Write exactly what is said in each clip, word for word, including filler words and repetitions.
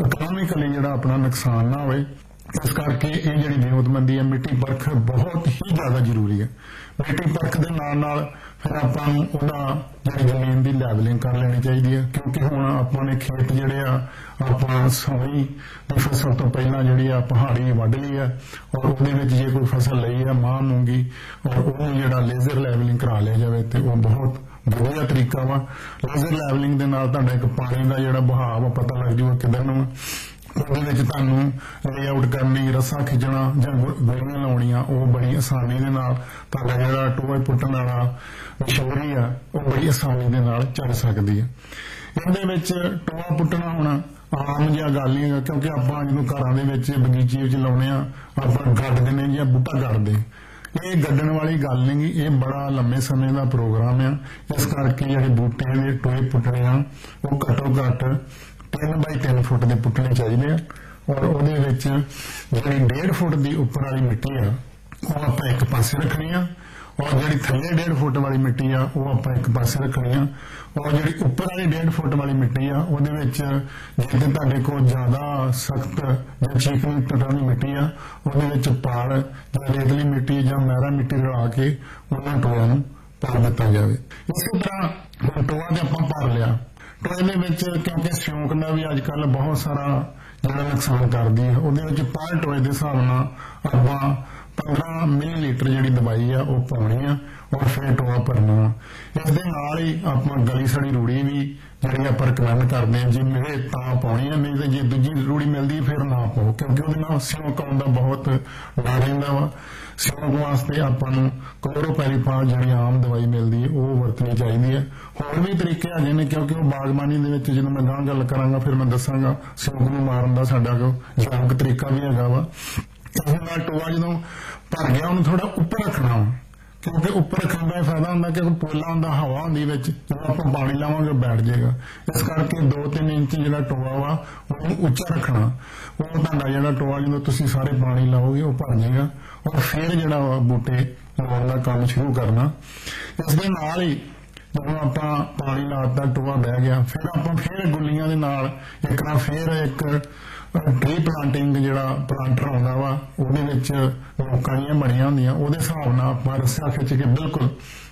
Economically ਜਿਹੜਾ ਆਪਣਾ ਨੁਕਸਾਨ ਨਾ ਹੋਵੇ। ਇਸ ਕਰਕੇ ਇਹ ਜਿਹੜੀ ਵਿਉਂਤਬੰਦੀ ਹੈ ਮਿੱਟੀ ਪਰਖ ਬਹੁਤ ਹੀ ਜ਼ਿਆਦਾ ਜ਼ਰੂਰੀ ਹੈ। ਮਿੱਟੀ ਪਰਖ ਦੇ ਨਾਲ ਨਾਲ ਫਿਰ ਆਪਾਂ ਨੂੰ ਉਹਦਾ ਜਿਹੜੀ ਜ਼ਮੀਨ ਦੀ ਲੈਵਲਿੰਗ ਕਰ ਲੈਣੀ ਚਾਹੀਦੀ ਹੈ, ਕਿਉਂਕਿ ਹੁਣ ਆਪਾਂ ਨੇ ਖੇਤ ਜਿਹੜੇ ਆ ਆਪਾਂ ਸੋਈ ਦੀ ਫਸਲ ਤੋਂ ਪਹਿਲਾਂ ਜਿਹੜੀ ਆ ਪਹਾੜੀ ਵੱਢ ਲਈ ਆ, ਔਰ ਉਹਦੇ ਵਿੱਚ ਜੇ ਕੋਈ ਫਸਲ ਲਈ ਆ ਮਾਂ ਮੂੰਗੀ, ਔਰ ਉਹ ਜਿਹੜਾ ਲੇਜ਼ਰ ਲੈਵਲਿੰਗ ਕਰਾ ਲਿਆ ਜਾਵੇ ਤੇ ਉਹ ਬਹੁਤ ਵਧੀਆ ਤਰੀਕਾ ਵਾ। ਲੇਜ਼ਰ ਲੈਵਲਿੰਗ ਦੇ ਨਾਲ ਤੁਹਾਡਾ ਇੱਕ ਪਾਣੀ ਦਾ ਜਿਹੜਾ ਬਹਾਵ ਪਤਾ ਲੱਗ ਜੂਗਾ ਕਿੱਧਰ ਨੂੰ। ਉਹਦੇ ਵਿੱਚ ਤੁਹਾਨੂੰ ਲੇਆਊਟ ਕਰਨੀ, ਰੱਸਾ ਖਿੱਚਣਾ ਜਾਂ ਗੋਲੀਆਂ ਲਾਉਣੀਆਂ ਉਹ ਬੜੀ ਆਸਾਨੀ ਦੇ ਨਾਲ ਤੁਹਾਡਾ ਜਿਹੜਾ ਟੋਆ ਪੁੱਟਣ ਵਾਲਾ ਮਸ਼ੀਨਰੀ ਆ ਉਹ ਬੜੀ ਆਸਾਨੀ ਦੇ ਨਾਲ ਚੱਲ ਸਕਦੀ ਹੈ। ਇਹਦੇ ਵਿੱਚ ਟੋਆ ਪੁੱਟਣਾ ਹੁਣ ਆਮ ਜਿਹਾ ਗੱਲ ਨਹੀਂ ਹੈਗਾ, ਕਿਉਂਕਿ ਆਪਾਂ ਜਦੋਂ ਘਰਾਂ ਦੇ ਵਿੱਚ ਬਗੀਚੇ ਵਿੱਚ ਲਾਉਣੇ ਆ ਆਪਾਂ ਗੱਡ ਦਿੰਦੇ ਜਾਂ ਬੂਟਾ ਗੱਡਦੇ। ਇਹ ਗੱਡਣ ਵਾਲੀ ਗੱਲ ਨਹੀਂ, ਇਹ ਬੜਾ ਲੰਮੇ ਸਮੇਂ ਦਾ ਪ੍ਰੋਗਰਾਮ ਆ। ਇਸ ਕਰਕੇ ਜਿਹੜੇ ਬੂਟੇ ਦੇ ਟੋਏ ਪੁੱਟਣੇ ਆ ਉਹ ਘੱਟੋ ਘੱਟ ਤਿੰਨ ਬਾਈ ਤਿੰਨ ਫੁੱਟ ਦੇ ਪੁੱਟਣੇ ਚਾਹੀਦੇ ਆ, ਔਰ ਉਹਦੇ ਵਿੱਚ ਜਿਹੜੀ ਡੇਢ ਫੁੱਟ ਦੀ ਉੱਪਰ ਵਾਲੀ ਮਿੱਟੀ ਆ ਉਹ ਆਪਾਂ ਇੱਕ ਪਾਸੇ ਰੱਖਣੀ ਆ, ਔਰ ਜਿਹੜੀ ਥੱਲੇ ਡੇਢ ਫੁੱਟ ਵਾਲੀ ਮਿੱਟੀ ਆ ਉਹ ਆਪਾਂ ਇੱਕ ਪਾਸੇ ਰੱਖਣੀ ਆ, ਔਰ ਜਿਹੜੀ ਉੱਪਰ ਵਾਲੀ ਡੇਢ ਫੁੱਟ ਵਾਲੀ ਮਿੱਟੀ ਆ ਉਹਦੇ ਵਿੱਚ ਜੇ ਤੁਹਾਡੇ ਕੋਲ ਜ਼ਿਆਦਾ ਸਖਤ ਜਾਂ ਚੀਕਣੀ ਤਰ੍ਹਾਂ ਦੀ ਮਿੱਟੀ ਆ ਉਹਦੇ ਵਿੱਚ ਪਾੜ ਜਾਂ ਰੇਤਲੀ ਮਿੱਟੀ ਜਾਂ ਮਹਿਰਾ ਮਿੱਟੀ ਰਲਾ ਕੇ ਉਹਨਾਂ ਟੋਆ ਨੂੰ ਭਰ ਦਿੱਤਾ ਜਾਵੇ। ਇਸੇ ਤਰ੍ਹਾਂ ਟੋਆ ਤੇ ਆਪਾਂ ਭਰ ਲਿਆ, ਟੋਏ ਦੇ ਵਿੱਚ ਕਿਉਂਕਿ ਸਿਉਂਕ ਦਾ ਵੀ ਅੱਜ ਕੱਲ੍ਹ ਬਹੁਤ ਸਾਰਾ ਜਿਹੜਾ ਨੁਕਸਾਨ ਕਰਦੀ ਹੈ, ਉਹਦੇ ਵਿੱਚ ਪਰ ਟੋਏ ਦੇ ਹਿਸਾਬ ਨਾਲ ਆਪਾਂ ਪੰਦਰਾਂ ਮਿਲੀਲੀਟਰ ਜਿਹੜੀ ਦਵਾਈ ਆ ਉਹ ਪਾਉਣੀ ਆ, ਔਰ ਫਿਰ ਟੋਆ ਭਰਨਾ। ਇਸ ਦੇ ਨਾਲ ਹੀ ਆਪਾਂ ਗਲੀ ਸੜੀ ਰੂੜੀ ਵੀ ਜਿਹੜੀ ਆਪਾਂ ਰਿਕਮੈਂਡ ਕਰਦੇ ਹਾਂ, ਜੇ ਮਿਲੇ ਤਾਂ ਪਾਉਣੀ ਆ, ਨਹੀਂ ਤੇ ਜੇ ਦੂਜੀ ਰੂੜੀ ਮਿਲਦੀ ਫਿਰ ਨਾ ਪਾਓ, ਕਿਉਂਕਿ ਉਹਦੇ ਨਾਲ ਸਿਉਂਕ ਆਉਣ ਦਾ ਬਹੁਤ ਡਰ ਰਹਿੰਦਾ ਵਾ। ਸਿਉਂਕ ਵਾਸਤੇ ਆਪਾਂ ਨੂੰ ਕਲੋਰੋਪੈਰੀਫਾਸ ਜਿਹੜੀ ਆਮ ਦਵਾਈ ਮਿਲਦੀ ਹੈ ਉਹ ਵਰਤਣੀ ਚਾਹੀਦੀ ਹੈ। ਹੋਰ ਵੀ ਤਰੀਕੇ ਹੈਗੇ ਨੇ, ਕਿਉਂਕਿ ਉਹ ਬਾਗਬਾਨੀ ਦੇ ਵਿੱਚ ਜਦੋਂ ਮੈਂ ਗਾਂ ਗੱਲ ਕਰਾਂਗਾ ਫਿਰ ਮੈਂ ਦੱਸਾਂਗਾ ਸਿਉਂਕ ਨੂੰ ਮਾਰਨ ਦਾ ਸਾਡਾ ਕੋਈ ਯੋਗ ਤਰੀਕਾ ਵੀ ਹੈਗਾ ਵਾ। ਇਸ ਨਾਲ ਟੋਆ ਜਦੋਂ ਭਰ ਗਿਆ ਉਹਨੂੰ ਥੋੜਾ ਉੱਪਰ ਰੱਖਣਾ ਵਾ, ਕਿਉਂਕਿ ਉੱਪਰ ਰੱਖਣ ਦਾ ਫਾਇਦਾ ਹੁੰਦਾ ਕਿ ਪੋਲਾ ਹੁੰਦਾ, ਹਵਾ ਹੁੰਦੀ ਵਿੱਚ, ਜਦੋਂ ਆਪਾਂ ਪਾਣੀ ਲਾਵਾਂਗੇ ਬੈਠ ਜਾਏਗਾ। ਇਸ ਕਰਕੇ ਦੋ ਤਿੰਨ ਇੰਚ ਜਿਹੜਾ ਟੋਆ ਵਾ ਉਹਨੂੰ ਉੱਚਾ ਰੱਖਣਾ। ਉਹ ਤੁਹਾਡਾ ਜਿਹੜਾ ਟੋਆ ਜਦੋਂ ਤੁਸੀਂ ਸਾਰੇ ਪਾਣੀ ਲਾਓਗੇ ਉਹ ਭਰ ਜਾਏਗਾ, ਔਰ ਫਿਰ ਜਿਹੜਾ ਵਾ ਬੂਟੇ ਲਾਉਣ ਦਾ ਕੰਮ ਸ਼ੁਰੂ ਕਰਨਾ। ਇਸ ਦੇ ਨਾਲ ਹੀ ਜਦੋਂ ਆਪਾਂ ਪਾਣੀ ਲਾਤਾ ਟੋਆ ਬਹਿ ਗਿਆ, ਫਿਰ ਆਪਾਂ ਫਿਰ ਗੁੱਲੀਆਂ ਦੇ ਨਾਲ ਇੱਕ ਨਾ ਫਿਰ ਇੱਕ ਟ੍ਰੀ ਪਲਾਂਟਿੰਗ ਜਿਹੜਾ ਪਲਾਂਟਰ ਆਉਂਦਾ ਵਾ ਉਹਦੇ ਵਿੱਚ ਲੋਕਾਂ ਬਣੀਆਂ ਹੁੰਦੀਆਂ, ਉਹਦੇ ਹਿਸਾਬ ਨਾਲ ਆਪਾਂ ਰੱਸਿਆ ਖਿੱਚ ਕੇ ਬਿਲਕੁਲ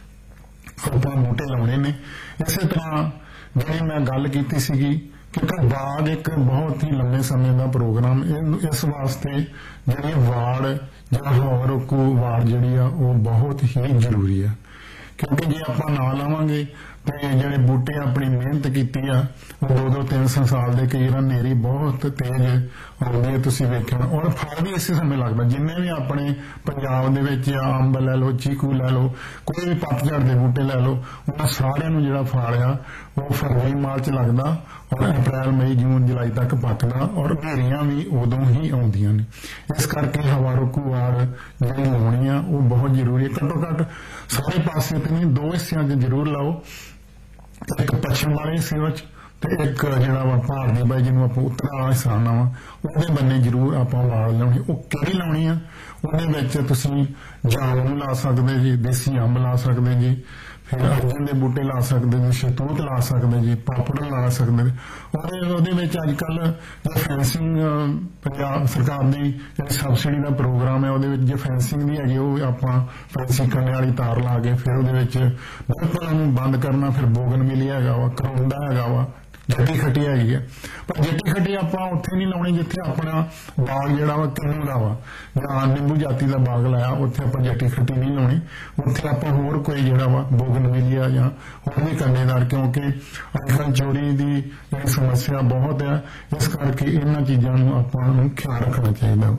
ਆਪਾਂ ਬੂਟੇ ਲਾਉਣੇ ਨੇ। ਇਸੇ ਤਰ੍ਹਾਂ ਜਿਹੜੀ ਮੈਂ ਗੱਲ ਕੀਤੀ ਸੀਗੀ ਕਿ ਬਾਗ ਇੱਕ ਬਹੁਤ ਹੀ ਲੰਮੇ ਸਮੇਂ ਦਾ ਪ੍ਰੋਗਰਾਮ, ਇਸ ਵਾਸਤੇ ਜਿਹੜੀ ਵਾੜ ਜਾਂ ਹਵਾ ਰੋਕੂ ਵਾੜ ਜਿਹੜੀ ਆ ਉਹ ਬਹੁਤ ਹੀ ਜ਼ਰੂਰੀ ਆ, ਕਿਉਂਕਿ ਜੇ ਆਪਾਂ ਨਾ ਲਾਵਾਂਗੇ ਤੇ ਜਿਹੜੇ ਬੂਟੇ ਆਪਣੀ ਮਿਹਨਤ ਕੀਤੀ ਆ ਉਹ ਦੋ ਦੋ ਤਿੰਨ ਸੌ ਸਾਲ ਦੇ ਕਈ ਵਾਰ ਹਨੇਰੀ ਬਹੁਤ ਤੇਜ਼ ਆਉਂਦੀ ਹੈ ਤੁਸੀਂ ਵੇਖਣਾ, ਔਰ ਫਲ ਵੀ ਇਸੇ ਸਮੇਂ ਲੱਗਦਾ। ਜਿੰਨੇ ਵੀ ਆਪਣੇ ਪੰਜਾਬ ਦੇ ਵਿੱਚ ਅੰਬ ਲੈ ਲਓ, ਚੀਕੂ ਲੈ ਲਓ, ਕੋਈ ਵੀ ਪੱਤਝੜ ਦੇ ਬੂਟੇ ਲੈ ਲਓ, ਉਹਨਾਂ ਸਾਰਿਆਂ ਨੂੰ ਜਿਹੜਾ ਫਲ ਆ ਉਹ ਫਰਵਰੀ ਮਾਰਚ ਲੱਗਦਾ, ਔਰ ਅਪ੍ਰੈਲ ਮਈ ਜੂਨ ਜੁਲਾਈ ਤੱਕ ਪੱਕਦਾ, ਔਰ ਹਨੇਰੀਆਂ ਵੀ ਉਦੋਂ ਹੀ ਆਉਂਦੀਆਂ ਨੇ। ਇਸ ਕਰਕੇ ਹਵਾ ਰੋਕੂ ਵਾੜ ਜਿਹੜੀ ਲਾਉਣੀ ਆ ਉਹ ਬਹੁਤ ਜ਼ਰੂਰੀ ਹੈ। ਘੱਟੋ ਘੱਟ ਸਾਰੇ ਪਾਸੇ ਤੇ ਨਹੀਂ, ਦੋ ਹਿੱਸਿਆਂ 'ਚ ਜ਼ਰੂਰ ਲਾਓ, ਇੱਕ ਪੱਛਮ ਵਾਲੇ ਹਿੱਸੇ ਵਿੱਚ ਤੇ ਇੱਕ ਜਿਹੜਾ ਵਾ ਪਹਾੜ ਦੀ ਬਾਈ ਜਿਹਨੂੰ ਆਪਾਂ ਉੱਤਰਾ ਹਿੱਸਾ ਆਉਣਾ ਵਾ ਉਹਦੇ ਬੰਨੇ ਜ਼ਰੂਰ ਆਪਾਂ ਵਾੜ ਲਾਉਣੀ। ਉਹ ਕਿਹੜੀ ਲਾਉਣੀ ਆ? ਉਹਦੇ ਵਿੱਚ ਤੁਸੀਂ ਜਾਮਨ ਲਾ ਸਕਦੇ ਜੀ, ਦੇਸੀ ਅੰਬ ਲਾ ਸਕਦੇ ਜੀ, ਫਿਰ ਅਰਜਨ ਦੇ ਬੂਟੇ ਲਾ ਸਕਦੇ ਜੀ, ਸ਼ਹਿਤੂਤ ਲਾ ਸਕਦੇ ਜੀ, ਪਾਪੜ ਲਾ ਸਕਦੇ ਜੀ। ਔਰ ਉਹਦੇ ਵਿੱਚ ਅੱਜ ਕੱਲ੍ਹ ਜੋ ਫੈਂਸਿੰਗ ਪੰਜਾਬ ਸਰਕਾਰ ਦੀ ਜਿਹੜੀ ਸਬਸਿਡੀ ਦਾ ਪ੍ਰੋਗਰਾਮ ਹੈ ਉਹਦੇ ਵਿੱਚ ਜੇ ਫੈਂਸਿੰਗ ਵੀ ਹੈਗੀ ਉਹ ਆਪਾਂ ਫੈਂਸਿੰਗ ਕਰਨ ਵਾਲੀ ਤਾਰ ਲਾ ਕੇ ਫਿਰ ਉਹਦੇ ਵਿੱਚ ਬਿਲਕੁਲ ਉਹਨੂੰ ਬੰਦ ਕਰਨਾ। ਫਿਰ ਬੋਗਨਵਿਲੀਆ ਹੈਗਾ ਵਾ, ਕਰੌਂਦਾ ਹੈਗਾ ਵਾ, ਜੱਟੀ ਖੱਟੀ ਹੈਗੀ ਆ, ਪਰ ਜੱਟੀ ਖੱਟੀ ਆਪਾਂ ਉੱਥੇ ਨਹੀਂ ਲਾਉਣੀ ਜਿੱਥੇ ਆਪਣਾ ਬਾਗ ਜਿਹੜਾ ਵਾ ਕਿੰਨੂ ਦਾ ਵਾ ਜਾਂ ਨਿੰਬੂ ਜਾਤੀ ਦਾ ਬਾਗ ਲਾਇਆ, ਉੱਥੇ ਆਪਾਂ ਜੱਟੀ ਖੱਟੀ ਨਹੀਂ ਲਾਉਣੀ। ਉੱਥੇ ਆਪਾਂ ਹੋਰ ਕੋਈ ਜਿਹੜਾ ਵਾ ਬੋਗਨਵਿਲੀਆ ਜਾਂ ਹੋਰ ਵੀ ਕੰਨੇਦਾਰ, ਕਿਉਂਕਿ ਅੱਜ ਕੱਲ੍ਹ ਚੋਰੀ ਦੀ ਜਿਹੜੀ ਸਮੱਸਿਆ ਬਹੁਤ ਆ, ਇਸ ਕਰਕੇ ਇਹਨਾਂ ਚੀਜ਼ਾਂ ਨੂੰ ਆਪਾਂ ਨੂੰ ਖਿਆਲ ਰੱਖਣਾ ਚਾਹੀਦਾ।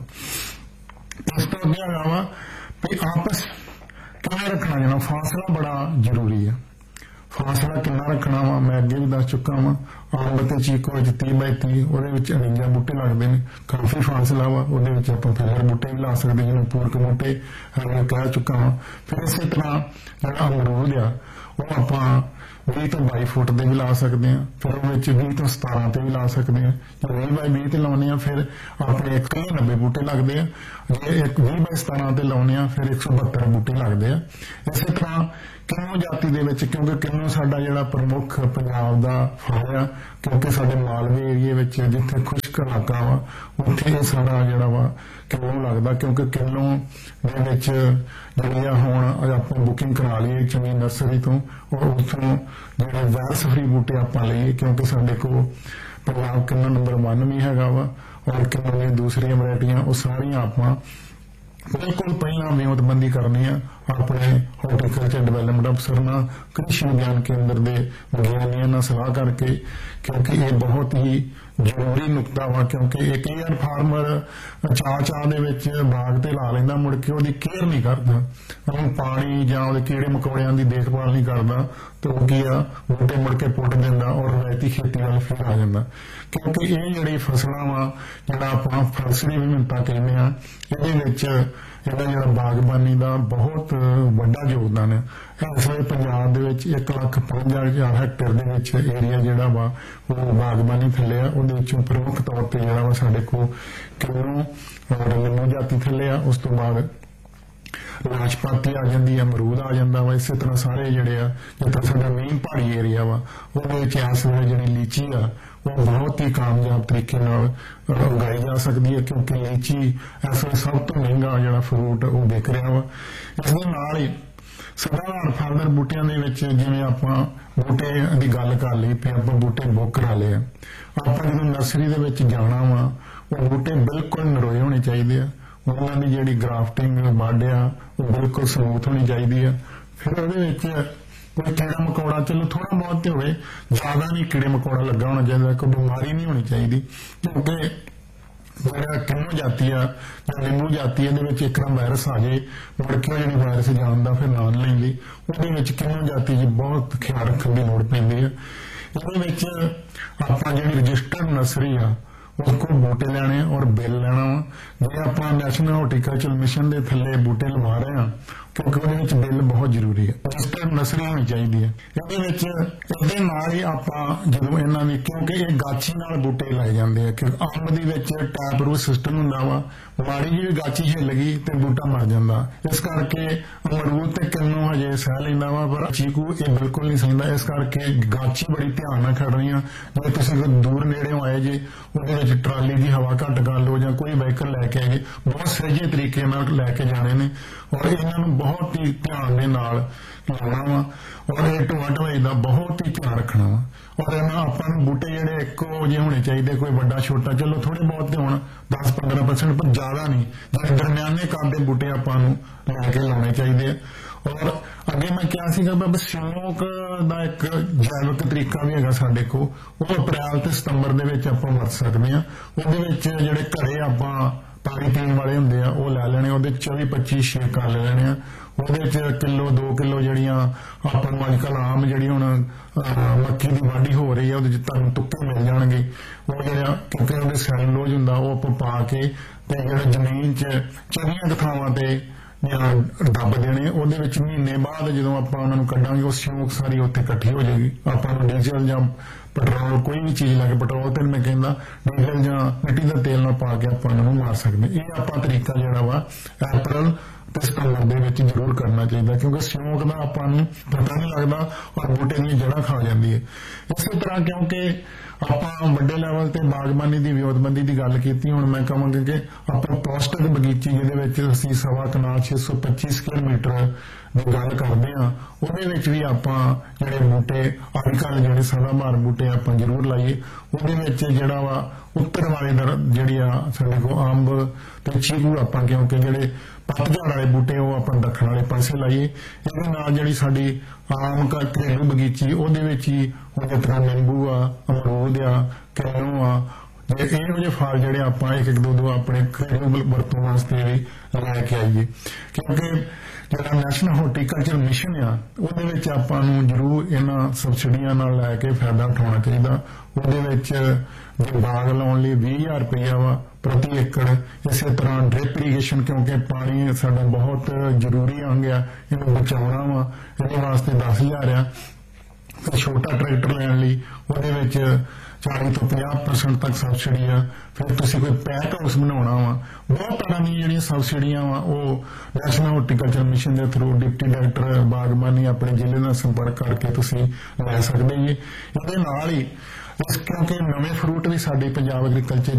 ਇਸ ਤੋਂ ਅੱਗੇ ਹੈਗਾ ਵਾ ਵੀ ਆਪਸ ਕਿਵੇਂ ਰੱਖਣਾ, ਜਿਹੜਾ ਫਾਸਲਾ ਬੜਾ ਜ਼ਰੂਰੀ ਆ। ਫਾਸਲਾ ਕਿੰਨਾ ਰੱਖਣਾ ਵਾ ਮੈਂ ਅੱਗੇ ਵੀ ਦੱਸ ਚੁੱਕਾ ਵਾ। ਅੰਬ ਤੇ ਚੀਕੂ ਵਿੱਚ ਤੀਹ ਬਾਈ ਤੀਹ, ਉਹਦੇ ਵਿੱਚ ਅਣਿੰਜਾ ਬੂਟੇ ਲੱਗਦੇ ਨੇ, ਕਾਫੀ ਫਾਸਲਾ ਵਾ। ਉਹਦੇ ਵਿੱਚ ਆਪਾਂ ਫਿਰ ਬੂਟੇ ਵੀ ਲਾ ਸਕਦੇ, ਜਿਹਨੂੰ ਪੂਰਕ ਬੂਟੇ ਮੈਂ ਕਹਿ ਚੁੱਕਾ ਵਾ। ਫਿਰ ਇਸੇ ਤਰ੍ਹਾਂ ਜਿਹੜਾ ਅਮਰੂਦ ਆ ਉਹ ਆਪਾਂ ਵੀਹ ਤੋਂ ਬਾਈ ਫੁੱਟ ਦੇ ਵੀ ਲਾ ਸਕਦੇ ਹਾਂ, ਫਿਰ ਉਹਦੇ ਵਿੱਚ ਵੀਹ ਤੋਂ ਸਤਾਰਾਂ ਤੇ ਵੀ ਲਾ ਸਕਦੇ ਹਾਂ। ਜੇ ਵੀਹ ਬਾਈ ਵੀਹ ਤੇ ਲਾਉਣੇ ਆ ਫਿਰ ਆਪਣੇ ਇੱਕ ਸੌ ਨੱਬੇ ਬੂਟੇ ਲੱਗਦੇ ਆ, ਜੇ ਇੱਕ ਵੀਹ ਬਾਈ ਸਤਾਰਾਂ ਤੇ ਲਾਉਣੇ ਆ ਫਿਰ ਇੱਕ ਸੌ ਬਹੱਤਰ ਬੂਟੇ ਲੱਗਦੇ ਆ। ਇਸੇ ਤਰ੍ਹਾਂ ਕਿੰਨੂ ਜਾਤੀ ਦੇ ਵਿੱਚ, ਕਿਉਂਕਿ ਕਿੰਨੂ ਸਾਡਾ ਜਿਹੜਾ ਪ੍ਰਮੁੱਖ ਪੰਜਾਬ ਦਾ ਫਲ ਆ, ਕਿਉਂਕਿ ਸਾਡੇ ਮਾਲਵੇ ਏਰੀਏ ਵਿੱਚ ਜਿੱਥੇ ਖੁਸ਼ਕ ਸ਼ੁਸ਼ਕ ਇਲਾਕਾ ਵਾ ਉੱਥੇ ਇਹ ਸਾਰਾ ਜਿਹੜਾ ਵਾ ਕਿਲੋ ਲੱਗਦਾ, ਕਿਉਂਕਿ ਕਿਲੋ ਦੇ ਵਿੱਚ ਜਿਹੜੀ ਆ ਹੁਣ ਆਪਾਂ ਬੁਕਿੰਗ ਕਰਾ ਲਈਏ ਚੰਗੀ ਨਰਸਰੀ ਤੋਂ ਔਰ ਉੱਥੋਂ ਜਿਹੜੇ ਵਾਇਰਸ ਫਰੀ ਬੂਟੇ ਆਪਾਂ ਲਈਏ, ਕਿਉਂਕਿ ਸਾਡੇ ਕੋਲ ਪੰਜਾਬ ਕਿਲੋ ਨੰਬਰ ਵਨ ਵੀ ਹੈਗਾ ਵਾ ਔਰ ਕਿਲੋ ਦੀਆਂ ਦੂਸਰੀਆਂ ਵੈਰਾਈਟੀਆਂ ਉਹ ਸਾਰੀਆਂ ਆਪਾਂ ਬਿਲਕੁਲ ਪਹਿਲਾਂ ਵਿਉਂਤਬੰਦੀ ਕਰਨੀ ਆ ਆਪਣੇ ਹਾਰਟੀਕਲਚਰ ਡਿਵੈਲਪਮੈਂਟ ਅਫਸਰ ਨਾਲ, ਕ੍ਰਿਸ਼ੀ ਵਿਗਿਆਨ ਕੇਂਦਰ ਦੇ ਵਿਗਿਆਨੀਆਂ ਨਾਲ ਸਲਾਹ ਕਰਕੇ, ਕਿਉਂਕਿ ਇਹ ਬਹੁਤ ਹੀ ਜ਼ਰੂਰੀ ਨੁਕਤਾ ਵਾ। ਕਿਉਂਕਿ ਇੱਕ ਯਾਰ ਫਾਰਮਰ ਚਾਹ ਚਾਹ ਦੇ ਵਿੱਚ ਬਾਗ ਤੇ ਲਾ ਲੈਂਦਾ, ਮੁੜ ਕੇ ਉਹਦੀ ਕੇਅਰ ਨਹੀਂ ਕਰਦਾ, ਉਹਨੂੰ ਪਾਣੀ ਜਾਂ ਉਹਦੇ ਕੀੜੇ ਮਕੌੜਿਆਂ ਦੀ ਦੇਖਭਾਲ ਨਹੀਂ ਕਰਦਾ, ਤੇ ਉਹ ਕੀ ਆ ਬੂਟੇ ਮੁੜ ਕੇ ਪੁੱਟ ਦਿੰਦਾ ਔਰ ਰਵਾਇਤੀ ਖੇਤੀ ਵੱਲ ਫਿਰ ਆ ਜਾਂਦਾ। ਕਿਉਂਕਿ ਇਹ ਜਿਹੜੀ ਫਸਲਾਂ ਵਾ, ਜਿਹੜਾ ਆਪਾਂ ਫਲਸਰੀ ਵਿਭਿੰਨਤਾ ਕਹਿੰਦੇ ਆ, ਇਹਦੇ ਵਿੱਚ ਇਹਦਾ ਜਿਹੜਾ ਬਾਗਬਾਨੀ ਦਾ ਬਹੁਤ ਵੱਡਾ ਯੋਗਦਾਨ ਹੈ। ਇਸ ਵੇਲੇ ਪੰਜਾਬ ਦੇ ਵਿੱਚ ਇੱਕ ਲੱਖ ਪੰਜ ਹਜ਼ਾਰ ਹੈਕਟੇਅਰ ਦੇ ਵਿੱਚ ਏਰੀਆ ਜਿਹੜਾ ਵਾ ਉਹ ਬਾਗਬਾਨੀ ਥੱਲੇ ਆ। ਉਹਦੇ ਵਿੱਚੋਂ ਪ੍ਰਮੁੱਖ ਤੌਰ ਤੇ ਜਿਹੜਾ ਵਾ ਸਾਡੇ ਕੋਲ ਕਿੰਨੂ ਔਰ ਨਿੰਮੂ ਜਾਤੀ ਥੱਲੇ ਆ, ਉਸ ਤੋਂ ਬਾਅਦ ਨਾਸ਼ਪਾਤੀ ਆ ਜਾਂਦੀ ਹੈ, ਅਮਰੂਦ ਆ ਜਾਂਦਾ ਵਾ। ਇਸੇ ਤਰ੍ਹਾਂ ਸਾਰੇ ਜਿਹੜੇ ਆ, ਜਿੱਦਾਂ ਸਾਡਾ ਮੇਨ ਪਹਾੜੀ ਏਰੀਆ ਵਾ ਉਹਦੇ ਵਿੱਚ ਇਸ ਵੇਲੇ ਜਿਹੜੀ ਲੀਚੀ ਆ ਉਹ ਬਹੁਤ ਹੀ ਕਾਮਯਾਬ ਤਰੀਕੇ ਨਾਲ ਉਗਾਈ ਜਾ ਸਕਦੀ ਹੈ, ਕਿਉਂਕਿ ਲੀਚੀ ਇਸ ਵੇਲੇ ਸਭ ਤੋਂ ਮਹਿੰਗਾ ਜਿਹੜਾ ਫਰੂਟ ਉਹ ਵਿਕ ਰਿਹਾ ਵਾ। ਇਸ ਦੇ ਨਾਲ ਹੀ ਸਧਾਰਨ ਫਲਦਾਰ ਬੂਟਿਆਂ ਦੇ ਵਿੱਚ ਜਿਵੇਂ ਆਪਾਂ ਬੂਟੇ ਦੀ ਗੱਲ ਕਰ ਲਈ ਵੀ ਆਪਾਂ ਬੂਟੇ ਬੁੱਕ ਕਰਾ ਲਏ ਆ, ਆਪਾਂ ਜਦੋਂ ਨਰਸਰੀ ਦੇ ਵਿੱਚ ਜਾਣਾ ਵਾ ਉਹ ਬੂਟੇ ਬਿਲਕੁਲ ਨਰੋਏ ਹੋਣੇ ਚਾਹੀਦੇ ਆ, ਉਹਨਾਂ ਦੀ ਜਿਹੜੀ ਗ੍ਰਾਫਟਿੰਗ ਵੱਢ ਆ ਉਹ ਬਿਲਕੁਲ ਸਮੂਥ ਹੋਣੀ ਚਾਹੀਦੀ ਆ। ਫਿਰ ਉਹਦੇ ਵਿੱਚ ਕੋਈ ਕੀੜਾ ਮਕੌੜਾ ਚਲੋ ਥੋੜਾ ਬਹੁਤ ਤੇ ਹੋਵੇ, ਜ਼ਿਆਦਾ ਨਹੀਂ ਕੀੜੇ ਮਕੌੜਾ ਲੱਗਾ ਹੋਣਾ ਚਾਹੀਦਾ, ਕੋਈ ਬਿਮਾਰੀ ਨਹੀਂ ਹੋਣੀ ਚਾਹੀਦੀ। ਕਿਉਂਕਿ ਜਿਹੜਾ ਕਿੰਨੂ ਜਾਤੀ ਆ ਜਾਂ ਨਿੰਮੂ ਜਾਤੀ ਇਹਦੇ ਵਿੱਚ ਇੱਕ ਨਾ ਵਾਇਰਸ ਆ ਜਾਏ, ਮੁੜ ਕੇ ਜਿਹੜੀ ਵਾਇਰਸ ਜਾਣ ਦਾ ਫਿਰ ਨਾਂ ਲੈਂਦੀ, ਉਹਦੇ ਵਿੱਚ ਕਿੰਨੂ ਜਾਤੀ ਦੀ ਬਹੁਤ ਖਿਆਲ ਰੱਖਣ ਦੀ ਲੋੜ ਪੈਂਦੀ ਆ। ਇਹਦੇ ਵਿੱਚ ਆਪਾਂ ਜਿਹੜੀ ਰਜਿਸਟਰਡ ਨਰਸਰੀ ਆ ਉਸ ਕੋਲ ਬੂਟੇ ਲੈਣੇ ਔਰ ਬਿੱਲ ਲੈਣਾ ਵਾ। ਜੇ ਆਪਾਂ ਨੈਸ਼ਨਲ ਹਾਰਟੀਕਲਚਰ ਮਿਸ਼ਨ ਦੇ ਥੱਲੇ ਬੂਟੇ ਲਵਾ ਰਹੇ ਹਾਂ, ਕਿਉਂਕਿ ਉਹਦੇ ਵਿੱਚ ਬਿੱਲ ਬਹੁਤ ਜ਼ਰੂਰੀ ਹੈ, ਰਜਿਸਟਰਡ ਨਰਸਰੀ ਹੋਣੀ ਚਾਹੀਦੀ ਹੈ। ਇਹਦੇ ਵਿੱਚ ਇਹਦੇ ਨਾਲ ਹੀ ਆਪਾਂ ਜਦੋਂ ਇਹਨਾਂ ਦੀ, ਕਿਉਂਕਿ ਇਹ ਗਾਛੀ ਨਾਲ ਬੂਟੇ ਲਾਏ ਜਾਂਦੇ ਆ, ਕਿ ਅੰਬ ਦੇ ਵਿੱਚ ਟੈਪ ਰੂਟ ਸਿਸਟਮ ਹੁੰਦਾ ਵਾ, ਮਾੜੀ ਜਿਹੀ ਗਾਛੀ ਹਿੱਲ ਗਈ ਤੇ ਬੂਟਾ ਮਰ ਜਾਂਦਾ। ਇਸ ਕਰਕੇ ਅਮਰੂਦ ਤੇ ਕਿੰਨੂ ਹਜੇ ਸਹਿ ਲੈਂਦਾ ਵਾ, ਪਰ ਚੀਕੂ ਇਹ ਬਿਲਕੁਲ ਨਹੀਂ ਸਹਿੰਦਾ। ਇਸ ਕਰਕੇ ਗਾਛੀ ਬੜੀ ਧਿਆਨ ਨਾਲ ਖੜਨੀ ਆ। ਜੇ ਤੁਸੀਂ ਦੂਰ ਨੇੜਿਓਂ ਆਏ ਜੇ, ਉਹਦੇ ਵਿੱਚ ਟਰਾਲੀ ਦੀ ਹਵਾ ਘੱਟ ਕਰ ਲਓ ਜਾਂ ਕੋਈ ਵਹੀਕਲ ਲੈ ਕੇ ਆਏ, ਬਹੁਤ ਸਹਿਜੇ ਤਰੀਕੇ ਨਾਲ ਲੈ ਕੇ ਜਾਣੇ ਨੇ ਔਰ ਇਹਨਾਂ ਨੂੰ ਬਹੁਤ ਹੀ ਧਿਆਨ ਦੇ ਨਾਲ ਲਾਉਣਾ ਵਾ ਔਰ ਇਹ ਢੋਆ ਢਵਾਈ ਦਾ ਬਹੁਤ ਹੀ ਧਿਆਨ ਰੱਖਣਾ ਵਾ। ਔਰ ਇਹਨਾਂ ਆਪਾਂ ਨੂੰ ਬੂਟੇ ਜਿਹੜੇ ਇੱਕੋ ਜਿਹੇ ਹੋਣੇ ਚਾਹੀਦੇ, ਕੋਈ ਵੱਡਾ ਛੋਟਾ ਚਲੋ ਥੋੜੇ ਬਹੁਤ ਤੇ ਹੋਣ ਦਸ ਪੰਦਰਾਂ ਪਰਸੈਂਟ, ਪਰ ਜ਼ਿਆਦਾ ਨਹੀਂ। ਜਿਹੜੇ ਦਰਮਿਆਨੇ ਕੱਦ ਦੇ ਬੂਟੇ ਆਪਾਂ ਨੂੰ ਲੈ ਕੇ ਲਾਉਣੇ ਚਾਹੀਦੇ ਆ। ਔਰ ਅੱਗੇ ਮੈਂ ਕਿਹਾ ਸੀਗਾ ਵੀ ਸਿਉਂਕ ਦਾ ਇੱਕ ਜੈਵਿਕ ਤਰੀਕਾ ਵੀ ਹੈਗਾ ਸਾਡੇ ਕੋਲ, ਉਹ ਅਪ੍ਰੈਲ ਤੇ ਸਤੰਬਰ ਦੇ ਵਿੱਚ ਆਪਾਂ ਵਰਤ ਸਕਦੇ ਹਾਂ। ਉਹਦੇ ਵਿੱਚ ਜਿਹੜੇ ਘਰੇ ਆਪਾਂ ਪਾਣੀ ਪੀਣ ਵਾਲੇ ਹੁੰਦੇ ਆ ਉਹ ਲੈ ਲੈਣੇ, ਉਹਦੇ ਚੌਵੀ ਪੱਚੀ ਛੇਕ ਕਰ ਲੈਣੇ ਆ। ਉਹਦੇ ਚ ਕਿਲੋ ਦੋ ਕਿਲੋ ਜਿਹੜੀਆਂ ਆਪਾਂ ਨੂੰ ਅੱਜ ਕੱਲ ਆਮ ਜਿਹੜੀ ਹੁਣ ਮੱਕੀ ਦੀ ਵਾਢੀ ਹੋ ਰਹੀ ਆ ਉਹਦੇ ਚ ਤੁਹਾਨੂੰ ਤੁੱਕੇ ਮਿਲ ਜਾਣਗੇ। ਉਹ ਜਿਹੜਾ ਕਿਉਂਕਿ ਉਹਦੇ ਸੈਲੂਲੋਜ ਹੁੰਦਾ ਉਹ ਆਪਾਂ ਪਾ ਕੇ ਤੇ ਜਿਹੜਾ ਜ਼ਮੀਨ ਚ ਚੰਗੀਆਂ ਥਾਵਾਂ ਤੇ ਜਾਂ ਦੱਬ ਦੇਣੇ। ਉਹਦੇ ਵਿੱਚ ਮਹੀਨੇ ਬਾਅਦ ਜਦੋਂ ਆਪਾਂ ਉਹਨਾਂ ਨੂੰ ਕੱਢਾਂਗੇ ਉਹ ਸਿਉਂਕ ਸਾਰੀ ਉੱਥੇ ਇਕੱਠੀ ਹੋ ਜਾਏਗੀ। ਆਪਾਂ ਨੂੰ ਡੀਜ਼ਲ ਜਾਂ ਪੈਟਰੋਲ ਕੋਈ ਵੀ ਚੀਜ਼ ਲੱਗੇ, ਪੈਟਰੋਲ ਤੇ ਮੈਂ ਕਹਿੰਦਾ ਡੀਜ਼ਲ ਜਾਂ ਮਿੱਟੀ ਦਾ ਤੇਲ ਨਾਲ ਪਾ ਕੇ ਆਪਾਂ ਉਹਨਾਂ ਨੂੰ ਮਾਰ ਸਕਦੇ। ਇਹ ਆਪਾਂ ਤਰੀਕਾ ਜਿਹੜਾ ਵਾ ਅਪ੍ਰੈਲ ਤੇ ਸਤੰਬਰ ਦੇ ਵਿੱਚ ਜ਼ਰੂਰ ਕਰਨਾ ਚਾਹੀਦਾ, ਕਿਉਂਕਿ ਸਿਉਂਕ ਦਾ ਆਪਾਂ ਨੂੰ ਪਤਾ ਨਹੀਂ ਲੱਗਦਾ ਔਰ ਬੂਟੇ ਦੀਆਂ ਜੜ੍ਹਾਂ ਖਾ ਜਾਂਦੀ ਹੈ। ਇਸੇ ਤਰ੍ਹਾਂ ਕਿਉਂਕਿ ਆਪਾਂ ਵੱਡੇ ਲੈਵਲ ਤੇ ਬਾਗਬਾਨੀ ਦੀ ਵਿਉਂਤਬੰਦੀ ਦੀ ਗੱਲ ਕੀਤੀ, ਹੁਣ ਮੈਂ ਕਹਾਂਗਾ ਕਿ ਆਪਾਂ ਪੌਸ਼ਟਿਕ ਬਗੀਚੀ ਜਿਹਦੇ ਵਿੱਚ ਅਸੀਂ ਸਵਾ ਕਨਾਲ ਛੇ ਸੌ ਪੱਚੀ ਸਕੁਅਰ ਮੀਟਰ ਦੀ ਗੱਲ ਕਰਦੇ ਹਾਂ, ਉਹਦੇ ਵਿੱਚ ਵੀ ਆਪਾਂ ਜਿਹੜੇ ਬੂਟੇ ਅੱਜ ਕੱਲ੍ਹ ਜਿਹੜੇ ਸਦਾਬਹਾਰ ਬੂਟੇ ਆਪਾਂ ਜ਼ਰੂਰ ਲਾਈਏ। ਉਹਦੇ ਵਿੱਚ ਜਿਹੜਾ ਵਾ ਉੱਤਰ ਵਾਲੇ ਦਰ ਜਿਹੜੀ ਆ ਸਾਡੇ ਕੋਲ ਅੰਬ ਤੇ ਚੀਕੂ ਆਪਾਂ, ਕਿਉਂਕਿ ਜਿਹੜੇ ਪਤਝੜ ਵਾਲੇ ਬੂਟੇ ਉਹ ਆਪਾਂ ਦੱਖਣ ਵਾਲੇ ਪਾਸੇ ਲਾਈਏ। ਇਹਦੇ ਨਾਲ ਜਿਹੜੀ ਸਾਡੀ ਆਮ ਘਰੇਲੂ ਬਗੀਚੀ ਉਹਦੇ ਵਿੱਚ ਹੀ ਹੁਣ ਜਿਸ ਤਰ੍ਹਾਂ ਨਿੰਬੂ ਆ, ਅਮਰੂਦ ਆ, ਕਿੰਨੂ ਆ, ਇਹੋ ਜਿਹੇ ਫਲ ਜਿਹੜੇ ਆਪਾਂ ਇੱਕ ਇੱਕ ਦੋ ਦੋ ਆਪਣੇ ਘਰੇਲੂ ਵਰਤੋਂ ਵਾਸਤੇ ਵੀ ਲੈ ਕੇ ਆਈਏ। ਕਿਉਂਕਿ ਜਿਹੜਾ ਨੈਸ਼ਨਲ ਹਾਰਟੀਕਲਚਰ ਮਿਸ਼ਨ ਆ ਉਹਦੇ ਵਿੱਚ ਆਪਾਂ ਨੂੰ ਜ਼ਰੂਰ ਇਹਨਾਂ ਸਬਸਿਡੀਆਂ ਨਾਲ ਲੈ ਕੇ ਫਾਇਦਾ ਉਠਾਉਣਾ ਚਾਹੀਦਾ। ਉਹਦੇ ਵਿੱਚ ਬਾਗ ਲਾਉਣ ਲਈ ਵੀਹ ਹਜ਼ਾਰ ਰੁਪਇਆ ਵਾ ਪ੍ਰਤੀ ਏਕੜ। ਇਸੇ ਤਰ੍ਹਾਂ ਡ੍ਰਿਪ ਇਰੀਗੇਸ਼ਨ, ਕਿਉਂਕਿ ਪਾਣੀ ਸਾਡਾ ਬਹੁਤ ਜ਼ਰੂਰੀ ਅੰਗ ਆ, ਇਹਨੂੰ ਬਚਾਉਣਾ ਵਾ, ਇਹਦੇ ਵਾਸਤੇ ਦਸ ਹਜ਼ਾਰ ਆ। ਫਿਰ ਛੋਟਾ ਟਰੈਕਟਰ ਲੈਣ ਲਈ ਉਹਦੇ ਵਿੱਚ ਚਾਲੀ ਤੋਂ ਪੰਜਾਹ ਪਰਸੈਂਟ ਤੱਕ ਸਬਸਿਡੀ ਆ। ਫਿਰ ਤੁਸੀਂ ਕੋਈ ਪੈਕ ਹਾਊਸ ਬਣਾਉਣਾ ਵਾ, ਬਹੁਤ ਤਰ੍ਹਾਂ ਦੀਆਂ ਜਿਹੜੀਆਂ ਸਬਸਿਡੀਆਂ ਵਾ ਉਹ ਨੈਸ਼ਨਲ ਹਾਰਟੀਕਲਚਰ ਮਿਸ਼ਨ ਦੇ ਥਰੂ ਡਿਪਟੀ ਡਾਇਰੈਕਟਰ ਬਾਗਬਾਨੀ ਆਪਣੇ ਜ਼ਿਲ੍ਹੇ ਨਾਲ ਸੰਪਰਕ ਕਰਕੇ ਤੁਸੀਂ ਲੈ ਸਕਦੇ ਜੀ। ਇਹਦੇ ਨਾਲ ਹੀ ਕਿਉਂਕਿ ਨਵੇਂ ਫਰੂਟ ਵੀ ਸਾਡੇ ਪੰਜਾਬ ਐਗਰੀਕਲਚਰ